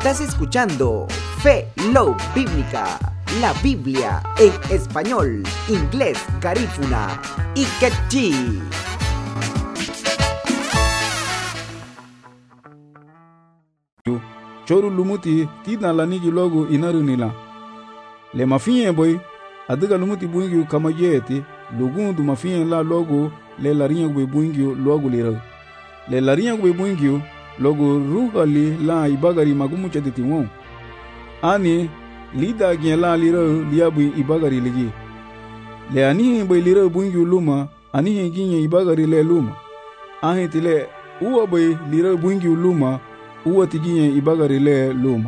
Estás escuchando Fe Love Bíblica, la Biblia en español, inglés, garífuna y quechí. Choru lumuti tina la nigi logo inaru nila. Le mafiye boy adiga lumuti buingi kama yeti lugundu mafiye la logo le larinya gwe buingi logo lira. Le larinya gwe buingi logo ruhali la ibagari magumu chaditi won. Ani lida gyen la lira liabu ibagari ligi. Le anihi boy lira buingi luma anihi ginye ibagari le luma. Ahiti le uwa boy lira buingi luma uwa tiginye ibagari le luma.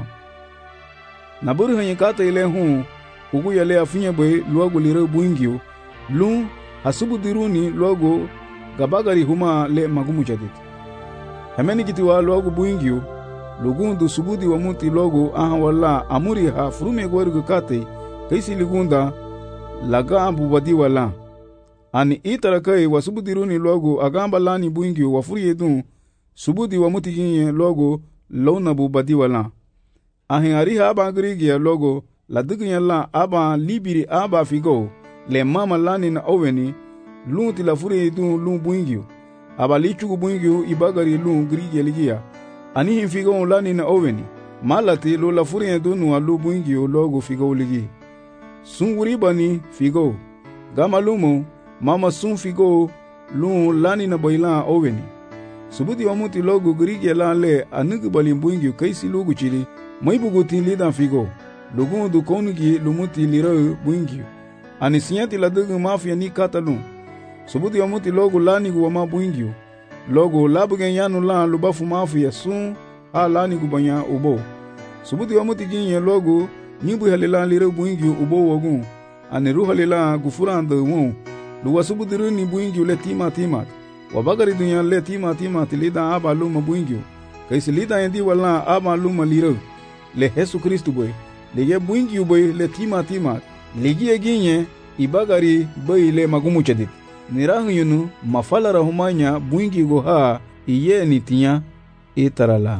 Naburu hanye kata ile huu ugu ya le afinye boy luagu lira buingi lu hasubu diruni luagu gabagari huma le magumu chaditi. Hameni kitiwa luagu buingi lugundu subudi wa muti logo aha wala amuri ha furume gwarugu kate kaisi ligunda laga ambu wadi wala. Ani itarakai wa subudi runi logo agamba lani buingi wa furi edun subudi wa muti ginye logo launa bu badi wala. Ahin ariha aba grigi ya logo la diginya la aba libiri aba figo le mama lani na oveni lunti la furi edun lun buingi. Aba lichugu buingi ibagari lun grigi ya ligia. Anihin figo lani na oveni malati lo la furi edun wa lu buingi logo figo ligi. Sun uribani figo gama lumo mama sun figo lun lani na boilan oveni. Subudi wa muti logo grigi la le anugu balin buingi kaisi logo chili maibugu tin lidan figo logo du konugi lumuti lira buingi. Ani sinyati la dugu mafia ni katalun. Subudi wa muti logo lani gu wama buingi logo labugen yanu la lubafu mafia sun ha lani gu banya ubo. Subudi wa muti ginye logo nibu halila lira buingi ubo wagun. Ani ruhalila gufuranda won luwa subudi runi buingi le timat wabagari dunya le timat lida aba luma buingi kaisi lida yendi wala aba luma lira le Yesu Kristu boy le buingi boy le timat legi ginye ibagari boy le magumu chadit nirahu yunu mafala rahumanya buingi go ha iye nitinya itarala.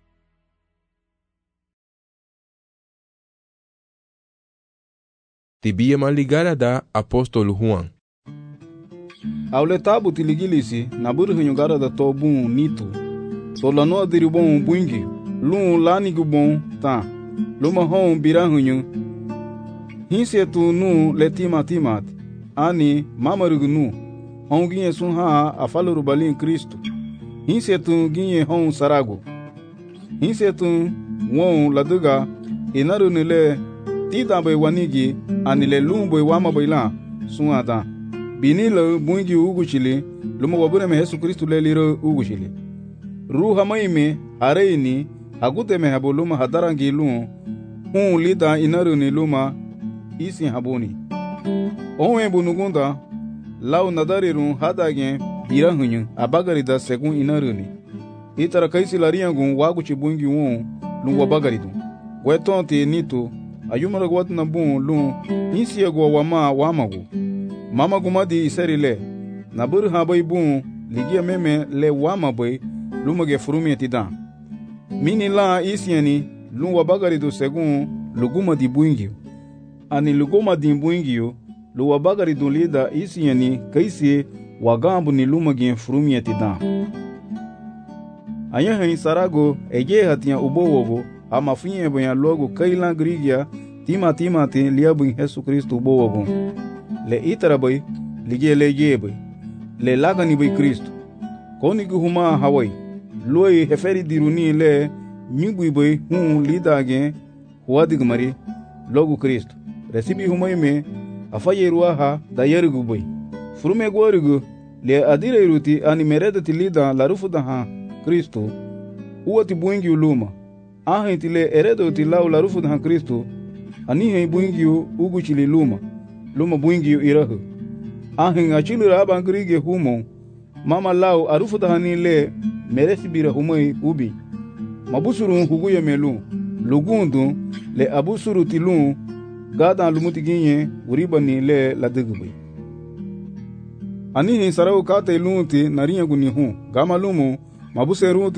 Tibia maligara da apóstolo Juan. Aule tabu tiligilisi naburu hunyugara da tobun nito. Solano adiribon buingi lun lani gubon ta luma hon birahunyu hinse tu nu le timat ani mamarugu nu hon ginye sun ha afaluru balin Kristo hinse tu ginye hon sarago hinse tu won laduga inaru nile tida boy wanigi ani le lumboy wama boyla sun ada binilo buingi uguchili luma wabure me Yesu Kristo le liro uguchili ruha maime areini agute me habo luma hadarangi lun hun lida inaru ni luma isi haboni onwe bunugunda lau nadarirun hadagen birahunyu abagari da segun inaru ni itara kaisi lariangun waguchi buingi won lun wabagari dun wetonte nito ayumara gwatna bun lun isi ego wamagu mama gumadi iserile nabur habai bun ligia meme le wama boy lumage furumi tidan mini la isieni lun wabagari do segun luguma di buingi ani luguma di buingi lu wabagari do lida isieni kaisi wagambu ni lumage furumi tidan anya hen sarago eje hatia ubowogo ama finye boya logo kailan grigia tima te liabu Yesu Kristo ubowogo le itara boy lige le jebe le lagani boy Kristo koni huma hawai loi heferi diruni le nyubu boy lidage huadig mari logo Kristo resibi huma ime afaye ruaha da yerugu boy furume gorugu le adire ruti ani mereda tilida la rufuda ha Kristo uati buingi uluma ahenti le eredo tilau la rufuda ha Kristo ani he buingi uguchili luma buingi irahu ahin achilu raba ngrige humo mama lau arufu tahani le meresi bira humoi ubi mabusuru huguye melu lugundu le abusuru tilu gada lumuti ginye uribani le ladigbi ani hin sarau kate lunti nariya guni hu gama lumu mabuseru